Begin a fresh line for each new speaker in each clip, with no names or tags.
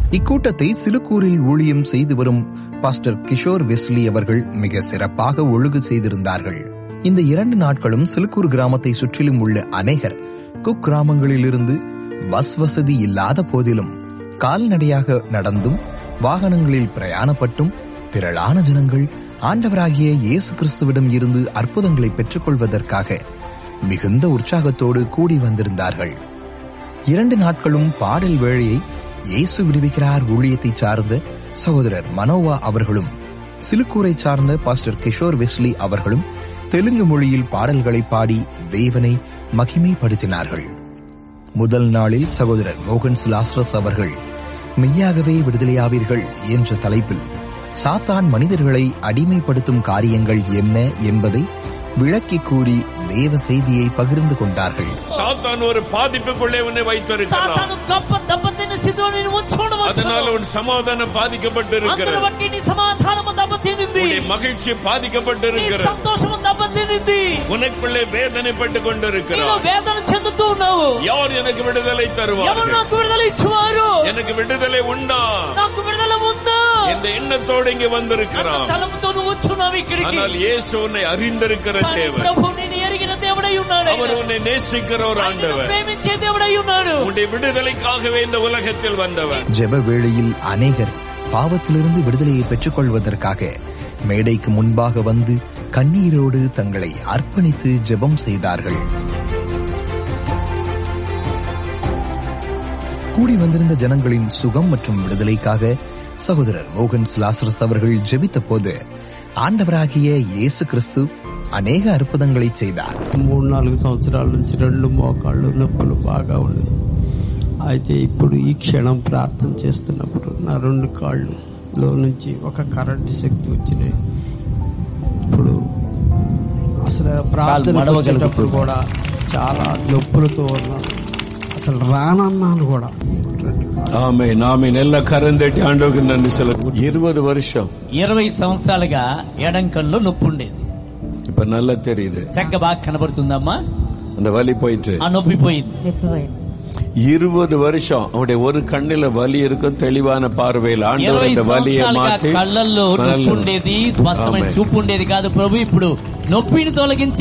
இக்கூட்டத்தை சிலுக்கூரில் ஊழியம் செய்து வரும் பாஸ்டர் கிஷோர் வெஸ்லி அவர்கள் மிக சிறப்பாக ஒழுங்கு செய்திருந்தார்கள். இந்த 2 நாட்களும் சிலுக்கூர் கிராமத்தை சுற்றிலும் உள்ள அநேகர் குக் கிராமங்களிலிருந்து பஸ் வசதி இல்லாத போதிலும் கால்நடையாக நடந்தும் வாகனங்களில் பிரயாணப்பட்டும் திரளான ஜனங்கள் ஆண்டவராகிய இயேசு கிறிஸ்துவிடம் இருந்து அற்புதங்களை பெற்றுக் கொள்வதற்காக மிகுந்த உற்சாகத்தோடு கூடி வந்திருந்தார்கள். 2 நாட்களும் பாடல் வேளையை இயேசு விடுவிக்கிறார் ஊழியத்தை சார்ந்த சகோதரர் மனோவா அவர்களும் சிலுக்கூரை சார்ந்த பாஸ்டர் கிஷோர் வெஸ்லி அவர்களும் தெலுங்கு மொழியில் பாடல்களை பாடி தேவனை மகிமைப்படுத்தினார்கள். முதல் நாளில் சகோதரர் மோகன் லாஸ்ரஸ் அவர்கள் மெய்யாகவே விடுதலையாவீர்கள் என்ற தலைப்பில் சாத்தான் மனிதர்களை அடிமைப்படுத்தும் காரியங்கள் என்ன என்பதை விளக்கி கூறி தேவ செய்தியை பகிர்ந்து கொண்டார்கள்.
சாத்தான் ஒரு பாதிப்புக்குள்ளே உன்னை வைத்திருக்கிறான். அதனால உன் சமாதானம் பாதிக்கப்பட்டிருக்கிறது. மகிழ்ச்சி பாதிக்கப்பட்டிருக்கிறது. உனக்குள்ளே வேதனைப்பட்டு கொண்டிருக்கிறார். யார் எனக்கு விடுதலை தருவார்கள்? எனக்கு விடுதலை உண்டா? இந்த எண்ணத்தோடு இங்கே வந்திருக்கிறான். ஆனால் இயேசு உன்னை அறிந்திருக்கிற தேவன். அவர் உன்னை நேசிக்கிற ஒரு ஆண்டவர். உன்னுடைய விடுதலைக்காகவே இந்த உலகத்தில் வந்தவர்.
ஜெப வேளையில் அநேகர் பாவத்திலிருந்து விடுதலையை பெற்றுக் கொள்வதற்காக மேடைக்கு முன்பாக வந்து கண்ணீரோடு தங்களை அர்ப்பணித்து ஜெபம் செய்தார்கள். கூடி வந்திருந்த ஜனங்களின் சுகம் மற்றும் விடுதலைக்காக சகோதரர் மோகன் லாஸ்ரஸ் அவர்கள் ஜெபித்த போது ఆండవరాగియ యేసుక్రీస్తు అనేక అద్భుతங்களை చేశారు.
3-4 సంవత్సరాల నుంచి 2 మోకాళ్ళు నొప్పులు బాగా ఉన్నాయి. అయితే ఇప్పుడు ఈ క్షణం ప్రార్థన చేస్తున్నప్పుడు నా 2 కాళ్ళలో నుంచి ఒక కరెంట్ శక్తి వచ్చినాయి. ఇప్పుడు అసలు ప్రార్థన చేసేటప్పుడు కూడా చాలా నొప్పులతో ఉన్నాను. అసలు రానన్నాను కూడా.
ఆమేన్ ఆమేన్. எல்லா కరెంట్ ఆండోకి నన్ను సెలవు. 20
సంవత్సరాలుగా ఎడం కన్నులో నొప్పి ఉండేది.
இப்ப நல்லா தெரியுது.
చక్కగా బాగా కనబడుతుందమ్మా.
அந்த வலி போயிட்டு
ఆ నొప్పి పోయింది.
20 வருஷம் அவருடைய ஒரு கண்ணில வலி இருக்கும், தெளிவான பார்வையில் ஆண்டவர் இந்த வலியை மாற்றி
కళ్ళల్లో నొప్పి ఉండేది, స్పష్టమైన చూపు ఉండేది కాదు. ప్రభు ఇప్పుడు నొప్పిని తొలగించి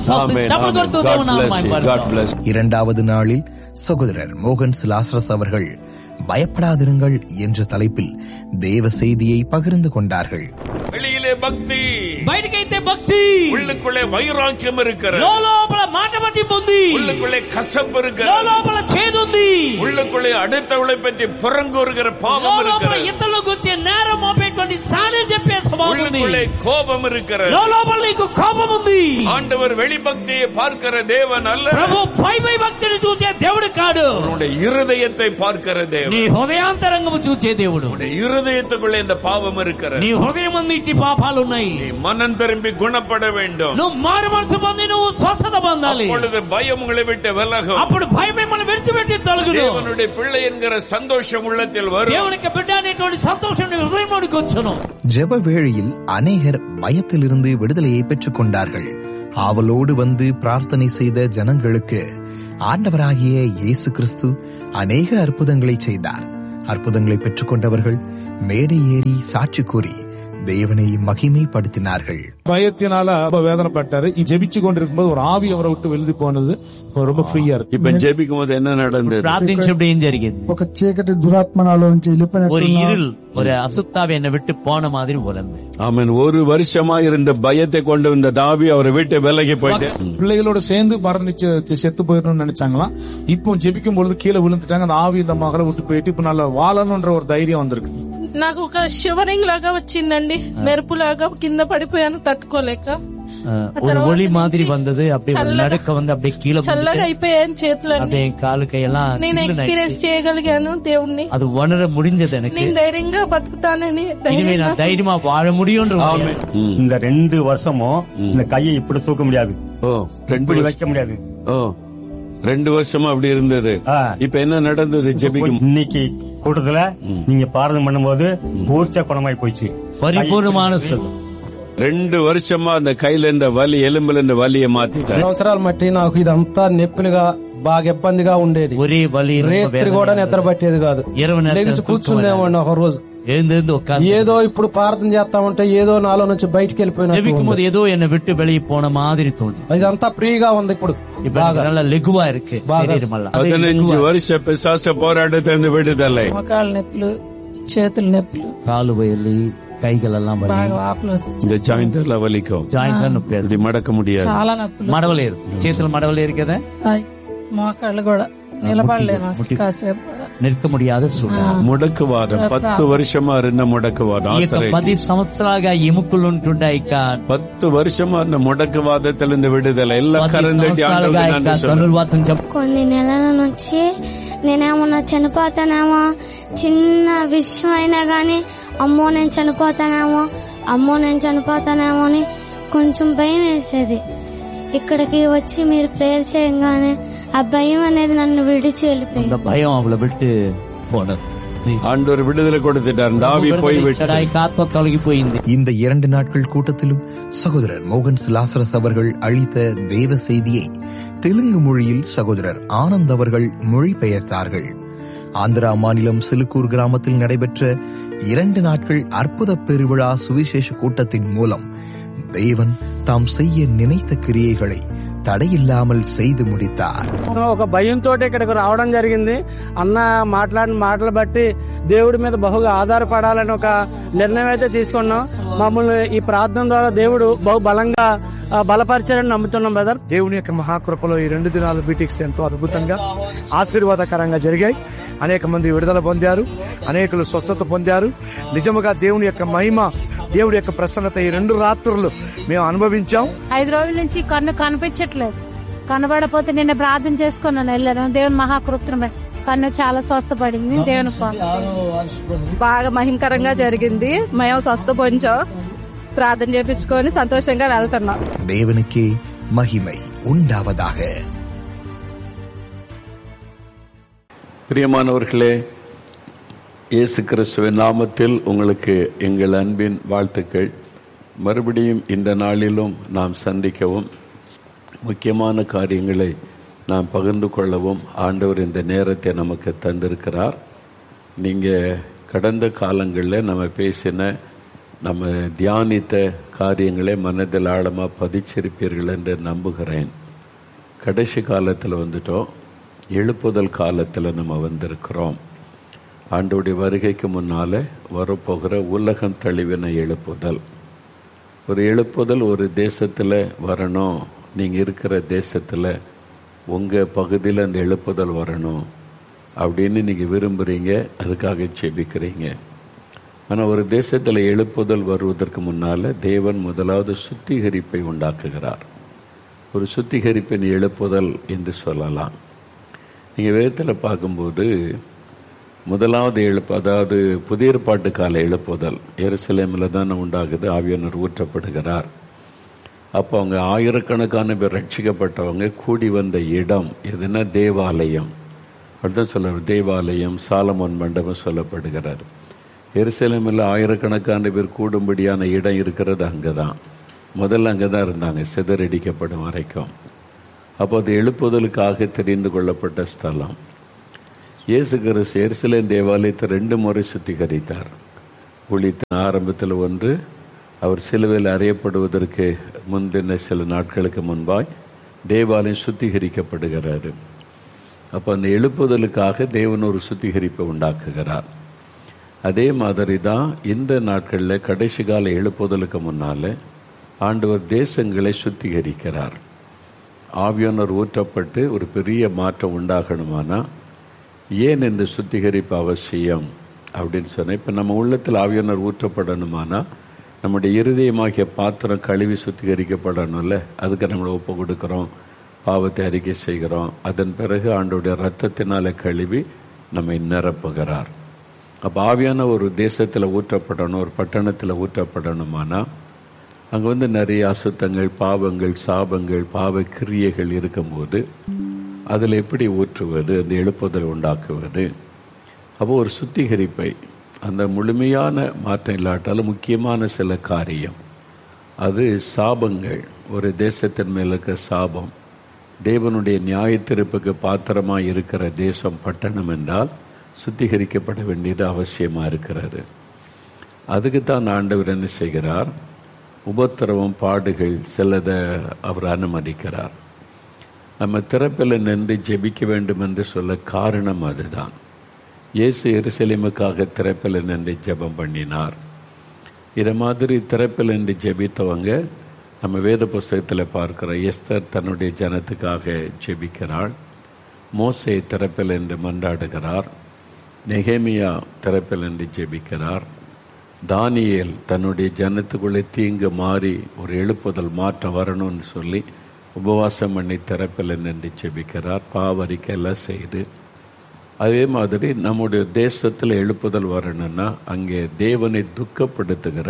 இரண்டாவது நாளில் சகோதரர் மோகன் லாஸ்ரஸ் அவர்கள் பயப்படாதிருங்கள் என்ற தலைப்பில் தேவ செய்தியை பகிர்ந்து கொண்டார்கள்.
வெளியிலே பக்தி,
బయటకైతే భక్తి,
உள்ளுக்குள்ளே వైరాగ్యం இருக்கிறது,
లోపల మాట పట్టింపు ఉంది,
உள்ளுக்குள்ளே கசப்பு இருக்கிறது,
లోపల చేదు ఉంది,
உள்ளுக்குள்ளே அடுத்தவளை பற்றி புறங்கூறுகிற பாவம் இருக்கிறது,
ఇతరుల గురించి నేరం మోపేటువంటి సాడీలు చెప్పే స్వభావం ఉంది,
உள்ளுக்குள்ளே கோபம் இருக்கிறது,
లోపల నీకు కోపం ఉంది.
ஆண்டவர் வெளிபக்தியை பார்க்கிற தேவன் அல்ல.
ప్రభు పై భక్తిని చూసే దేవుడు కాడు,
உன்னுடைய இருதயத்தை பார்க்கிற தேவன்.
నీ హృదయాంతరంగము చూసే దేవుడు.
உன்னுடைய இருதயத்துக்குள்ளே இந்த பாவம் இருக்கிறது.
నీ హృదయం అన్నిటి పాపాలు ఉన్నాయి.
மனம் திரும்பி குணப்பட வேண்டும்.
నువ్వు మారు మనసు పొంది నువ్వు స్వస్థత పొందాలి.
அப்பொழுது பயம் உங்களை விட்டு விலகும்.
అప్పుడు భయం మిమ్మల్ని విడిచిపెట్టి తొలగును.
தேவனுடைய பிள்ளை என்கிற சந்தோஷம் உள்ளத்தில் வரும்.
దేవునికి బిడ్డ అనేటువంటి సంతోషం నీ హృదయంలోకి వచ్చును.
ஜெப வேளையில் அநேகர் பயத்திலிருந்து விடுதலையை பெற்றுக் கொண்டார்கள். ஆவலோடு வந்து பிரார்த்தனை செய்த ஜனங்களுக்கு ஆண்டவராகிய இயேசு கிறிஸ்து அநேக அற்புதங்களை செய்தார். அற்புதங்களை பெற்றுக் கொண்டவர்கள் மேடை ஏறி சாட்சி கூறி தேவனை மகிமைப்படுத்தினார்கள்.
பயத்தினால வேதனைப்பட்டாரு. ஜெபிச்சு கொண்டிருக்கும்போது ஒரு ஆவி அவரை விட்டு வெளியே போனது. ரொம்ப ஃப்ரீயா இருக்கு.
இப்ப ஜெபிக்கும் போது என்ன நடந்தது?
ప్రార్థించినప్పుడు ఏం జరిగింది?
ఒక చీకటి దురాత్మ నాలో నుంచి వెళ్ళిపోయినట్టు,
ஒரு இருள், ஒரு அசுத்தாவி என்னை விட்டு போன மாதிரி உணர்ந்து.
ஆமென். 1 வருஷமா இருந்த பயத்தை கொண்டு வந்த தாவி அவரை விட்டு விலகி போயிட்டு
பிள்ளைகளோட சேர்ந்து மரணிச்சு செத்து போயிடணும்னு நினைச்சாங்களாம். இப்போ ஜெபிக்கும் பொழுது கீழே விழுந்துட்டாங்க. அந்த ஆவி இந்த மகளை விட்டு போயிட்டு இப்ப நல்லா வாழணும்ன்ற ஒரு தைரியம் வந்திருக்கு.
నాకు ఒక షివరింగ్ లాగా వచ్చిందండి, మెరుపులాగా కింద పడిపోయాను తట్టుకోలేక.
ஒரு ஒளி மாதிரி வந்தது, அப்படியே நடுக்க வந்து அப்படியே கீழே
చల్లగా అయిపోయాను చేతులన్నీ,
அப்படியே కాలు కైయెல்லாம்
నేను ఎక్స్పీరియన్స్ చేయగలిగాను దేవుణ్ణి.
அது உணர முடிஞ்சது எனக்கு.
నేను ధైర్యంగా బతుకుతానని,
இனிமே நான் தைரியமா வாழ முடியும்ன்ற.
இந்த 2 வருஷமும் இந்த கையை இப்படி தூக்க முடியாது,
இப்படி
வைக்க முடியாது.
2 வருஷமா அப்படி இருந்தது. இப்ப என்ன நடந்தது? ஜெபிக்கும்
இன்னைக்கு கூட்டத்துல நீங்க பாரதம் பண்ணும்போது பூர்ச்சா குணமாய் போயிடுச்சு,
பரிபூர்ணமான சுகம்.
2 வருஷமா அந்த கையில இருந்த வலி, எலும்புல இருந்த வலியை மாத்திட்டாரு.
సంవత్సరాల మట్టి నాకు ఇదంతా నొప్పులుగా బాగా ఇబ్బందిగా ఉండేది. రేత్రి కూడా నిద్ర పట్టేది కాదు. లెగిసి కూర్చునేవాడిని ఒక రోజు. ఏదో ఇప్పుడు ప్రార్థన చేస్తామంటే ఏదో నాలో నుంచి బయటికి వెళ్ళిపోయినా
ఏదో என்ன விட்டு வெளியே போன மாதிரி தோணும்.
ఇదంతా ఫ్రీగా ఉంది ఇప్పుడు.
நல்லா லெகுவா இருக்கு.
15 வருஷ பிசாச போராட்டத்திலிருந்து விடுதலை.
మోకాళ్ళ నొప్పులు, చేతుల నొప్పులు,
காலு வலி, கைகள் எல்லாம்
இந்த ஜாயிண்ட் எல்லாம் வலிக்கும்.
ஜாயிண்ட் நொప్పి
ఇది మడక முடியாது.
చాలా నొప్పులు.
మడవలేరు, చేతులు మడవలేరు కదా.
మోకాళ్ళు కూడా నిలబడలేను కాసేపు.
நிற்க முடியாத சூழ்நிலை.
ముడకవాదం 10 வருஷமா இருந்த ముడకవాదం.
10 సంవత్సరాలుగా ఎముకలు ఉంటుంటాయి.
10 வருஷமா இருந்த ముడకవాదத்திலிருந்து విడుదల. ఎల్ల కరందటి
కొన్ని నెలల నుంచి నేనేమన్నా చనిపోతానేమో, చిన్న విషయం అయినా గానీ అమ్మో నేను చనిపోతానేమో అని కొంచెం భయం వేసేది. ఇక్కడికి వచ్చి మీరు ప్రేయర్ చేయగానే ఆ భయం అనేది నన్ను విడిచి వెళ్ళిపోయింది.
భయం அவளை விட்டு போனது.
ஆண்டவர் விடுதலை கொடுத்துட்டார். தாவி போய் விட்டாய்,
காத்து தொலைகிపోయింది.
இந்த 2 நாட்கள் கூட்டத்திலும் சகோதரர் மோகன் லாசரஸ் அவர்கள் அளித்த தேவ செய்தியை தெலுங்கு மொழியில் சகோதரர் ஆனந்த் அவர்கள் மொழிபெயர்த்தார்கள். ஆந்திரா மாநிலம் சிலுக்கூர் கிராமத்தில் நடைபெற்ற 2 நாட்கள் அற்புத பெருவிழா சுவிசேஷ கூட்டத்தின் மூலம் தேவன் தாம் செய்ய நினைத்த கிரியைகளை తడయిల్లామల్ செய்து முடித்தார்.
ఒక భయంతో ఇక్కడికి రావడం జరిగింది. అన్న మాట్లాడిన మాటలు బట్టి దేవుడి మీద బహుగా ఆధారపడాలని ఒక నిర్ణయం అయితే తీసుకున్నాం. మమ్మల్ని ఈ ప్రార్థన ద్వారా దేవుడు బహు బలంగా బలపరిచారని నమ్ముతున్నాం బ్రదర్.
దేవుని యొక్క మహాకృపలో ఈ 2 దినాల మీటింగ్స్ ఎంతో అద్భుతంగా ఆశీర్వాదకరంగా జరిగాయి. అనేక మంది విడుదల పొందారు, అనేకులు స్వస్థత పొందారు. నిజముగా దేవుని యొక్క మహిమ, దేవుడి యొక్క ప్రసన్నత ఈ 2 రాత్రులు మేము అనుభవించాం.
5 రోజుల నుంచి కన్ను కనిపించట్లేదు. కనబడపోతే నిన్న ప్రార్థన చేసుకున్నాను, వెళ్ళాను. దేవుని మహాకృపను కన్ను చాలా స్వస్థపడింది. దేవుని
బాగా మహిమకరంగా జరిగింది. మేము స్వస్థ పొందాం, ప్రార్థన చేపించుకొని సంతోషంగా వెళ్తున్నాం.
దేవునికి మహిமை உண்டாவதாக.
பிரியமானவர்களே, இயேசு கிறிஸ்துவின் நாமத்தில் உங்களுக்கு எங்கள் அன்பின் வாழ்த்துக்கள். மறுபடியும் இந்த நாளிலும் நாம் சந்திக்கவும் முக்கியமான காரியங்களை நாம் பகிர்ந்து கொள்ளவும் ஆண்டவர் இந்த நேரத்தை நமக்கு தந்திருக்கிறார். நீங்கள் கடந்த காலங்களில் நம்ம பேசின, நம்ம தியானித்த காரியங்களை மனதில் ஆழமாக பதிச்சிருப்பீர்கள் என்று நம்புகிறேன். கடைசி காலத்தில் வந்துட்டோம். எழுப்புதல் காலத்தில் நம்ம வந்திருக்கிறோம். ஆண்டோடைய வருகைக்கு முன்னால் வரப்போகிற உலகம் தழுவின எழுப்புதல். ஒரு எழுப்புதல் ஒரு தேசத்தில் வரணும். நீங்கள் இருக்கிற தேசத்தில் உங்கள் பகுதியில் அந்த எழுப்புதல் வரணும் அப்படின்னு நீங்கள் விரும்புகிறீங்க, அதுக்காக செபிக்கிறீங்க. ஆனால் ஒரு தேசத்தில் எழுப்புதல் வருவதற்கு முன்னால் தேவன் முதலாவது சுத்திகரிப்பை உண்டாக்குகிறார். ஒரு சுத்திகரிப்பின் எழுப்புதல் என்று சொல்லலாம். நீங்கள் வேதத்தில் பார்க்கும்போது முதலாவது அதாவது புதிய ஏற்பாட்டு கால எழுப்புதல் எருசலேமில் தானே உண்டாகுது. ஆவியானவர் ஊற்றப்படுகிறார். அப்போ அவங்க ஆயிரக்கணக்கான பேர் ரட்சிக்கப்பட்டவங்க கூடி வந்த இடம் எதுனா தேவாலயம். அப்படிதான் சொல்ல, தேவாலயம், சாலமோன் மண்டபம் சொல்லப்படுகிறார். எருசலேமில் ஆயிரக்கணக்கான பேர் கூடும்படியான இடம் இருக்கிறது அங்கே தான். முதல்ல அங்கே தான் இருந்தாங்க, சிதறடிக்கப்படும் வரைக்கும். அப்போ அது எழுப்புதலுக்காக தெரிந்து கொள்ளப்பட்ட ஸ்தலம். இயேசு கிறிஸ்து எருசலேம் தேவாலயத்தை 2 முறை சுத்திகரித்தார். ஊழியத்தின் ஆரம்பத்தில் ஒன்று, அவர் சிலுவையில் அறையப்படுவதற்கு முந்தின சில நாட்களுக்கு முன்பாய் தேவாலயம் சுத்திகரிக்கப்படுகிறாரு. அப்போ அந்த எழுப்புதலுக்காக தேவன் ஒரு சுத்திகரிப்பை உண்டாக்குகிறார். அதே மாதிரி தான் இந்த நாட்களில் கடைசி கால எழுப்புதலுக்கு முன்னால் ஆண்டவர் தேசங்களை சுத்திகரிக்கிறார். ஆவியானவர் ஊற்றப்பட்டு ஒரு பெரிய மாற்றம் உண்டாகணுமானா ஏன் இந்த சுத்திகரிப்பு அவசியம் அப்படின்னு சொன்னேன். இப்போ நம்ம உள்ளத்தில் ஆவியானவர் ஊற்றப்படணுமானா நம்முடைய இருதயமாகிய பாத்திரம் கழுவி சுத்திகரிக்கப்படணும்ல. அதுக்கு நம்மளை ஒப்பு கொடுக்குறோம், பாவத்தை அறிக்கை செய்கிறோம். அதன் பிறகு ஆண்டோடைய இரத்தத்தினால கழுவி நம்மை நிரப்புகிறார். அப்போ ஆவியான ஒரு தேசத்தில் ஊற்றப்படணும், ஒரு பட்டணத்தில் ஊற்றப்படணுமானா அங்கே நிறைய அசுத்தங்கள், பாவங்கள், சாபங்கள், பாவ கிரியைகள் இருக்கும்போது அதில் எப்படி ஊற்றுவது, அந்த எழுப்புதல் உண்டாக்குவது? அப்போ ஒரு சுத்திகரிப்பை, அந்த முழுமையான மாற்றம் இல்லாட்டாலும் முக்கியமான சில காரியம், அது சாபங்கள். ஒரு தேசத்தின் மேல் இருக்க சாபம், தேவனுடைய நியாய தீர்ப்புக்கு பாத்திரமாக இருக்கிற தேசம் பட்டணம் என்றால் சுத்திகரிக்கப்பட வேண்டியது அவசியமாக இருக்கிறது. அதுக்கு தான் ஆண்டவர் என்ன செய்கிறார்? உபத்திரவம், பாடுகள் சிலதை அவர் அனுமதிக்கிறார். நம்ம திறப்பில் நின்று ஜெபிக்க வேண்டும் என்று சொல்ல காரணம் அதுதான். இயேசு எருசலேமுக்காக திறப்பில் நின்று ஜெபம் பண்ணினார். இதை மாதிரி திறப்பில் நின்று ஜெபித்தவங்க நம்ம வேத புஸ்தகத்தில் பார்க்கிறோம். எஸ்தர் தன்னுடைய ஜனத்துக்காக ஜெபிக்கிறாள். மோசே திறப்பில் நின்று மன்றாடுகிறார். நெகேமியா திறப்பில் நின்று ஜெபிக்கிறார். தானியேல் தன்னுடைய ஜனத்துக்குள்ளே தீங்கு மாறி ஒரு எழுப்புதல் மாற்றம் வரணும்னு சொல்லி உபவாசம் பண்ணி திறப்பில் நின்று ஜெபிக்கிறார். பாவரிக்கெல்லாம் செய்து. அதே மாதிரி நம்முடைய தேசத்தில் எழுப்புதல் வரணும்னா அங்கே தேவனை துக்கப்படுத்துகிற,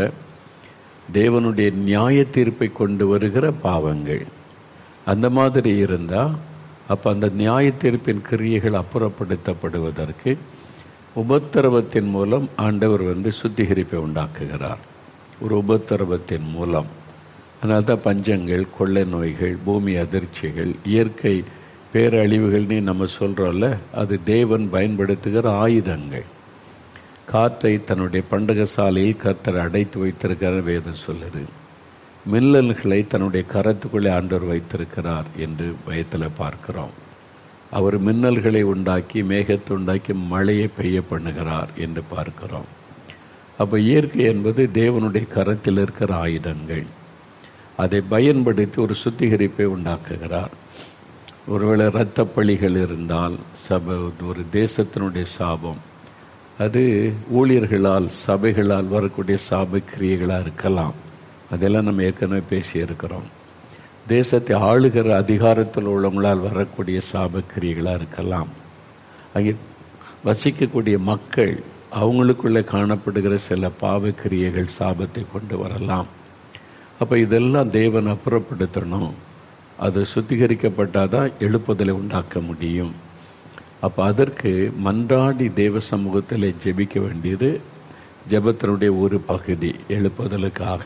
தேவனுடைய நியாய தீர்ப்பை கொண்டு வருகிற பாவங்கள் அந்த மாதிரி இருந்தால் அப்போ அந்த நியாய தீர்ப்பின் கிரியைகள் அப்புறப்படுத்தப்படுவதற்கு உபத்திரவத்தின் மூலம் ஆண்டவர் சுத்திகரிப்பை உண்டாக்குகிறார். ஒரு உபத்திரவத்தின் மூலம். அதனால்தான் பஞ்சங்கள், கொள்ளை நோய்கள், பூமி அதிர்ச்சிகள், இயற்கை பேரழிவுகள்னு நம்ம சொல்கிறோம்ல, அது தேவன் பயன்படுத்துகிற ஆயுதங்கள். காற்றை தன்னுடைய பண்டக சாலையில் கர்த்தர் அடைத்து வைத்திருக்கிற வேதம் சொல்லுது. மின்னல்களை தன்னுடைய கரத்துக்குள்ளே ஆண்டவர் வைத்திருக்கிறார் என்று பயத்தில் பார்க்கிறோம். அவர் மின்னல்களை உண்டாக்கி, மேகத்தை உண்டாக்கி, மழையை பெய்ய பண்ணுகிறார் என்று பார்க்கிறோம். அப்போ இயற்கை என்பது தேவனுடைய கரத்தில் இருக்கிற ஆயுதங்கள். அதை பயன்படுத்தி ஒரு சுத்திகரிப்பை உண்டாக்குகிறார். ஒருவேளை இரத்த பழிகள் இருந்தால் ஒரு தேசத்தினுடைய சாபம், அது ஊழியர்களால் சபைகளால் வரக்கூடிய சாப கிரியைகளாக இருக்கலாம். அதெல்லாம் நம்ம ஏற்கனவே பேசியிருக்கிறோம். தேசத்தை ஆளுகிற அதிகாரத்தில் உள்ளவங்களால் வரக்கூடிய சாபக்கிரியைகளாக இருக்கலாம். அங்கே வசிக்கக்கூடிய மக்கள் அவங்களுக்குள்ளே காணப்படுகிற சில பாவக்கிரியைகள் சாபத்தை கொண்டு வரலாம். அப்போ இதெல்லாம் தேவன் அப்புறப்படுத்தணும். அது சுத்திகரிக்கப்பட்டால் தான் எழுப்புதலை உண்டாக்க முடியும். அப்போ அதற்கு மன்றாடி தேவ சமூகத்தில் ஜெபிக்க வேண்டியது ஜெபத்தினுடைய ஒரு பகுதி. எழுப்புதலுக்காக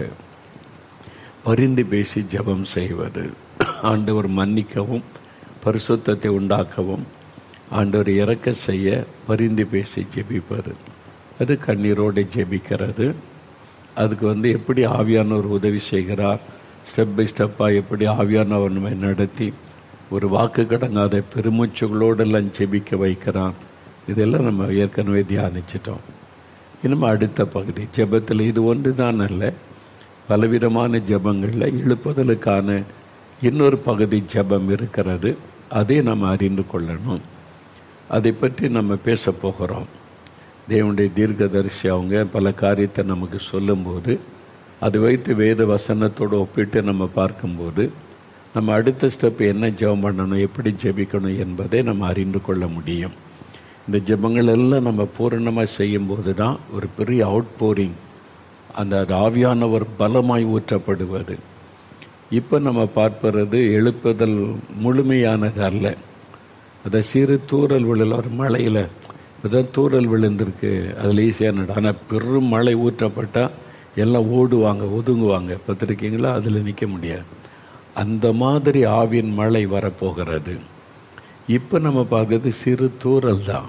பரிந்து பேசி ஜெபம் செய்வது, ஆண்டவர் மன்னிக்கவும் பரிசுத்தத்தை உண்டாக்கவும் ஆண்டவர் இறக்க செய்ய பரிந்து பேசி ஜெபிப்பது, அது கண்ணீரோடு ஜெபிக்கிறது. அதுக்கு எப்படி ஆவியானவர் உதவி செய்கிறார், ஸ்டெப் பை ஸ்டெப்பாக எப்படி ஆவியானவர் நம்மை நடத்தி ஒரு வாக்கு கடங்காத பெருமூச்சுகளோடெல்லாம் ஜெபிக்க வைக்கிறான். இதெல்லாம் நம்ம ஏற்கனவே தியானிச்சிட்டோம். இன்னும் அடுத்த பகுதி ஜெபத்தில் இது ஒன்று தான் அல்ல, பலவிதமான ஜெபங்களில் எழுப்புதலுக்கான இன்னொரு பகுதி ஜெபம் இருக்கிறது. அதை நம்ம அறிந்து கொள்ளணும். அதை பற்றி நம்ம பேச போகிறோம். தேவனுடைய தீர்க்கதரிசி அவங்க பல காரியத்தை நமக்கு சொல்லும்போது அதை வைத்து வேத வசனத்தோடு ஒப்பிட்டு நம்ம பார்க்கும்போது நம்ம அடுத்த ஸ்டெப் என்ன ஜெபம் பண்ணணும், எப்படி ஜெபிக்கணும் என்பதை நம்ம அறிந்து கொள்ள முடியும். இந்த ஜெபங்கள் எல்லாம் நம்ம பூரணமாக செய்யும்போது தான் ஒரு பெரிய அவுட் போரிங், அந்த ஆவியானவர் பலமாய் ஊற்றப்படுவது. இப்போ நம்ம பார்ப்பது எழுப்புதல் முழுமையானது அல்ல. அதை சிறு தூறல் விழல, ஒரு மழையில் இப்போதான் தூறல் விழுந்திருக்கு, அதில் ஈஸியாக ஆனால் பெரும் மழை ஊற்றப்பட்டால் எல்லாம் ஓடுவாங்க, ஒதுங்குவாங்க. பார்த்துருக்கீங்களா? அதில் நிற்க முடியாது. அந்த மாதிரி ஆவியின் மழை வரப்போகிறது. இப்போ நம்ம பார்க்குறது சிறு தூறல் தான்.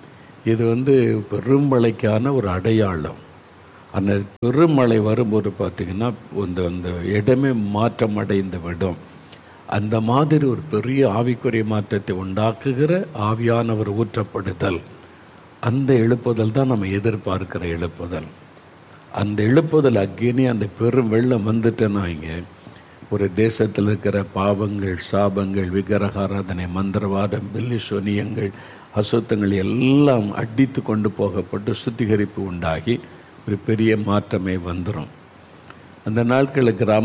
இது பெரும் மழைக்கான ஒரு அடையாளம். அந்த பெருமழை வரும்போது பார்த்திங்கன்னா அந்த இடமே மாற்றம் அடைந்து விடும். அந்த மாதிரி ஒரு பெரிய ஆவிக்குரிய மாற்றத்தை உண்டாக்குகிற ஆவியானவர் ஊற்றப்படுதல், அந்த எழுப்புதல் தான் நம்ம எதிர்பார்க்கிற எழுப்புதல். அந்த எழுப்புதல் அக்னி, அந்த பெரும் வெள்ளம் வந்துட்டேன்னா இங்கே ஒரு தேசத்தில் இருக்கிற பாவங்கள், சாபங்கள், விக்கிரகாராதனை, மந்திரவாதம், பில்லி சோனியங்கள், அசுத்தங்கள் எல்லாம் அடித்து கொண்டு போகப்பட்டு சுத்திகரிப்பு உண்டாகி ஒரு பெரிய மாற்றமே வந்துடும். அந்த நாட்களில்